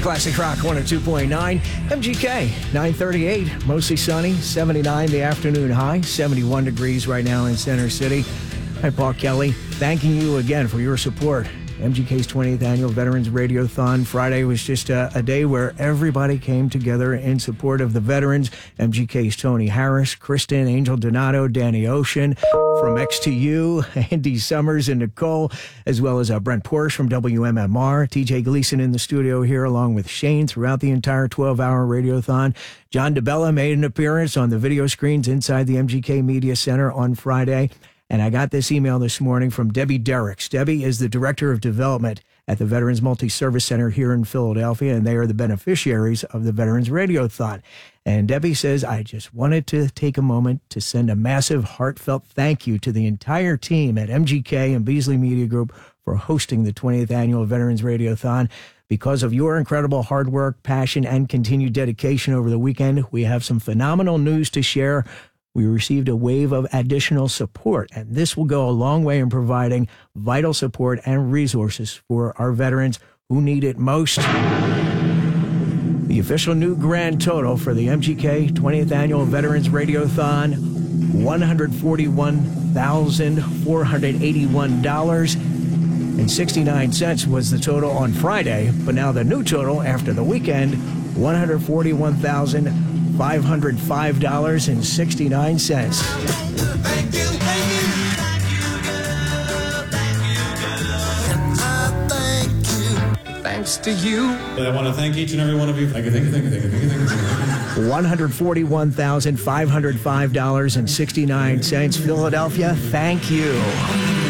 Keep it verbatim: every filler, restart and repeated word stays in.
Classic Rock one oh two point nine. M G K, nine thirty-eight. Mostly sunny, seventy-nine the afternoon high, seventy-one degrees right now in Center City. I'm Paul Kelly, thanking you again for your support. M G K's twentieth Annual Veterans Radiothon. Friday was just a, a day where everybody came together in support of the veterans. M G K's Tony Harris, Kristen, Angel Donato, Danny Ocean, from X to You, Andy Summers and Nicole, as well as uh, Brent Porsche from W M M R, T J Gleason in the studio here, along with Shane throughout the entire twelve-hour Radiothon. John DeBella made an appearance on the video screens inside the M G K Media Center on Friday. And I got this email this morning from Debbie Derricks. Debbie is the Director of Development at the Veterans Multi-Service Center here in Philadelphia, and they are the beneficiaries of the Veterans Radiothon. And Debbie says, I just wanted to take a moment to send a massive, heartfelt thank you to the entire team at M G K and Beasley Media Group for hosting the twentieth Annual Veterans Radiothon. Because of your incredible hard work, passion, and continued dedication over the weekend, we have some phenomenal news to share. We received a wave of additional support, and this will go a long way in providing vital support and resources for our veterans who need it most. The official new grand total for the M G K twentieth Annual Veterans Radiothon, one hundred forty-one thousand four hundred eighty-one dollars and sixty-nine cents was the total on Friday, but now the new total after the weekend, one hundred forty-one thousand five hundred five dollars and sixty-nine cents. Thank you, thank you. Thanks to you. I want to thank each and every one of you. Thank you, thank you, thank you, thank you, thank you, thank you. one hundred forty-one thousand five hundred five dollars and sixty-nine cents. Philadelphia, thank you.